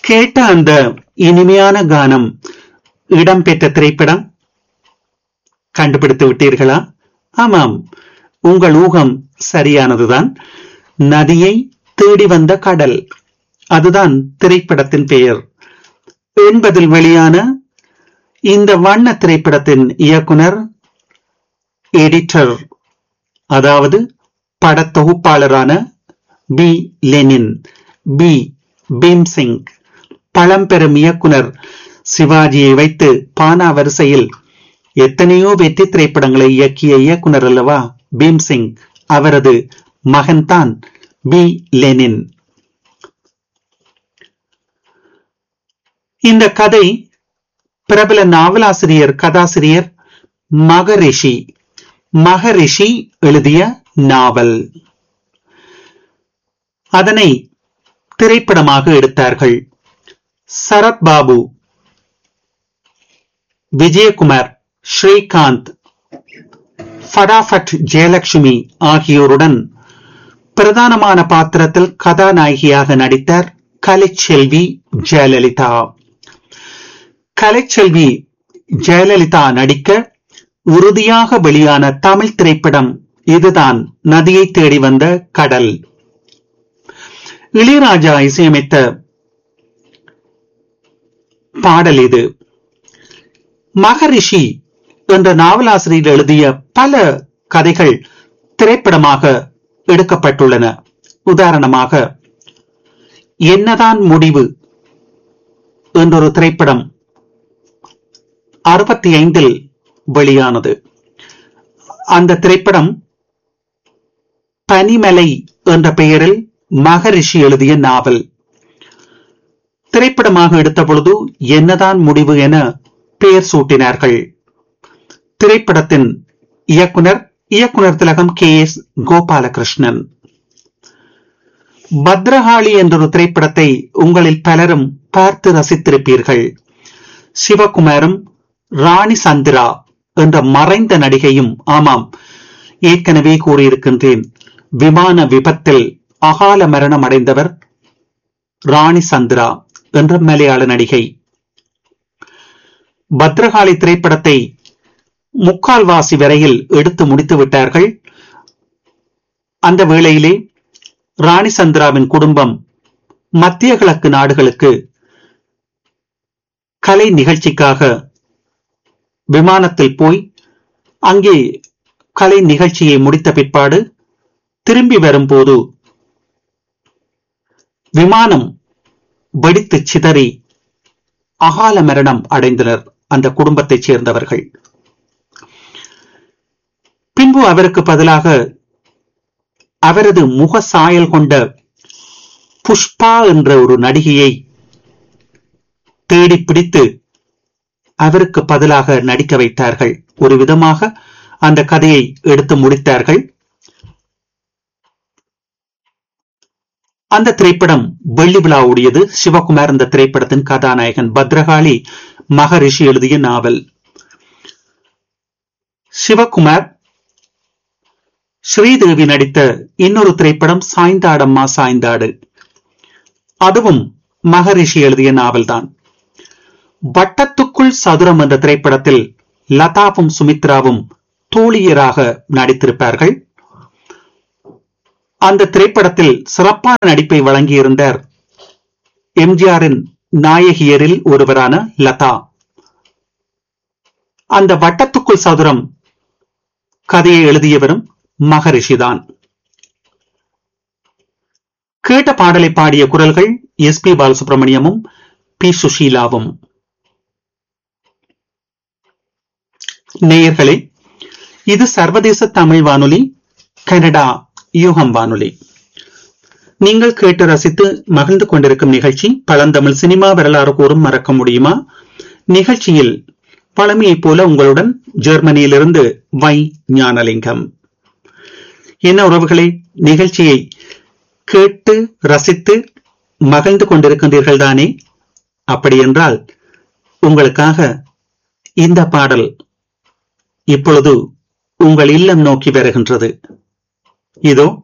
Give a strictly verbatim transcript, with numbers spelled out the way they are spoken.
கேட்ட அந்த இனிமையான கானம் இடம்பெற்ற திரைப்படம் கண்டுபிடித்து விட்டீர்களா? ஆமாம், உங்கள் ஊகம் சரியானதுதான். நதியை தேடி வந்த கடல், அதுதான் திரைப்படத்தின் பெயர். என்பதில் வெளியான இந்த வண்ண திரைப்படத்தின் இயக்குனர், எடிட்டர், அதாவது படத்தொகுப்பாளரான பி லெனின், பி பீம்சிங். பழம்பெரும் இயக்குனர் சிவாஜியை வைத்து பானா வரிசையில் எத்தனையோ வெற்றி திரைப்படங்களை இயக்கிய இயக்குனர் அல்லவா பீம்சிங். அவரது மகன்தான் பி லெனின். இந்த கதை பிரபல நாவலாசிரியர் கதாசிரியர் மகரிஷி மகரிஷி எழுதிய நாவல். அதனை திரைப்படமாக எடுத்தார்கள். சரத்பாபு, விஜயகுமார், ஸ்ரீகாந்த், ஃபடாஃபட் ஜெயலட்சுமி ஆகியோருடன் பிரதானமான பாத்திரத்தில் கதாநாயகியாக நடித்தார் கலைச்செல்வி ஜெயலலிதா. கலைச்செல்வி ஜெயலலிதா நடிக்க உறுதியாக வெளியான தமிழ் திரைப்படம் இதுதான், நதியை தேடி வந்த கடல். இளையராஜா இசையமைத்த பாடல் இது. மகரிஷி என்ற நாவலாசிரியர் எழுதிய பல கதைகள் திரைப்படமாக எடுக்கப்பட்டுள்ளன. உதாரணமாக என்னதான் முடிவு என்றொரு திரைப்படம் அறுபத்தி ஐந்தில் வெளியானது. அந்த திரைப்படம் பனிமலை என்ற பெயரில் மகரிஷி எழுதிய நாவல். திரைப்படமாக எடுத்த பொழுது என்னதான் முடிவு என பெயர் சூட்டினார்கள். திரைப்படத்தின் இயக்குனர் இயக்குனர் திலகம் கே எஸ் கோபாலகிருஷ்ணன். பத்ரகாளி என்றொரு திரைப்படத்தை உங்களில் பலரும் பார்த்து ரசித்திருப்பீர்கள். சிவகுமாரும் ராணி சந்திரா என்ற மறைந்த நடிகையும், ஆமாம், ஏற்கனவே கூறியிருக்கின்றேன், விமான விபத்தில் அகால மரணம் அடைந்தவர் ராணி சந்திரா என்ற மலையாள நடிகை. பத்ரகாளி திரைப்படத்தை முக்கால்வாசி வரையில் எடுத்து முடித்து விட்டார்கள். அந்த வேளையிலே ராணி சந்திராவின் குடும்பம் மத்திய கிழக்கு நாடுகளுக்கு கலை நிகழ்ச்சிக்காக விமானத்தில் போய் அங்கே கலை நிகழ்ச்சியை முடித்த பிற்பாடு திரும்பி வரும்போது விமானம் வெடித்து சிதறி அகால மரணம் அடைந்தனர் அந்த குடும்பத்தைச் சேர்ந்தவர்கள். பின்பு அவருக்கு பதிலாக அவரது முக சாயல் கொண்ட புஷ்பா என்ற ஒரு நடிகையை தேடி பிடித்து அவருக்கு பதிலாக நடிக்க வைத்தார்கள். ஒரு விதமாக அந்த கதையை எடுத்து முடித்தார்கள். அந்த திரைப்படம் வெள்ளி விழா ஓடியது. சிவகுமார் இந்த திரைப்படத்தின் கதாநாயகன். பத்ரகாளி மகரிஷி எழுதிய நாவல். சிவகுமார், ஸ்ரீதேவி நடித்த இன்னொரு திரைப்படம் சாய்ந்தாடம்மா சாய்ந்தாடு, அதுவும் மகரிஷி எழுதிய நாவல் தான். வட்டத்துக்குள் சதுரம் என்ற திரைப்படத்தில் லதாவும் சுமித்ராவும் தோழியராக நடித்திருப்பார்கள். அந்த திரைப்படத்தில் சிறப்பான நடிப்பை வழங்கியிருந்தார் எம்ஜிஆரின் நாயகியரில் ஒருவரான லதா. அந்த வட்டத்துக்குள் சதுரம் கதையை எழுதியவரும் மகரிஷிதான். கேட்ட பாடலை பாடிய குரல்கள் எஸ் பி பாலசுப்ரமணியமும் பி சுஷீலாவும். நேயர்களே, இது சர்வதேச தமிழ் வானொலி, கனடா யூகம் வானொலி. நீங்கள் கேட்டு ரசித்து மகிழ்ந்து கொண்டிருக்கும் நிகழ்ச்சி பழந்தமிழ் சினிமா வரலாறு கூறும் மறக்க முடியுமா? நிகழ்ச்சியில் பழமையைப் போல உங்களுடன் ஜெர்மனியிலிருந்து வை ஞானலிங்கம். என்ன உறவுகளே, நிகழ்ச்சியை கேட்டு ரசித்து மகிழ்ந்து கொண்டிருக்கின்றீர்கள் தானே? அப்படி என்றால் உங்களுக்காக இந்த பாடல் இப்பொழுது உங்கள் இல்லம் நோக்கி வருகின்றது. இதோ